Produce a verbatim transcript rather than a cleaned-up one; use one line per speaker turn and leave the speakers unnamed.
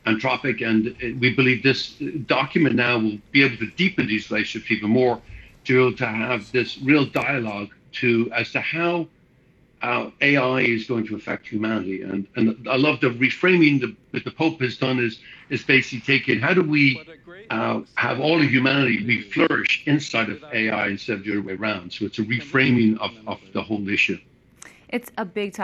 Anthropic, and uh, we believe this document now will be able to deepen these relationships even more, to be able to have this real dialogue to as to how uh, A I is going to affect humanity. And and I love the reframing the, that the Pope has done is is basically taking how do we uh, have all of humanity we flourish inside of A I instead of the other way around. So it's a reframing of, of the whole issue.
It's a big topic.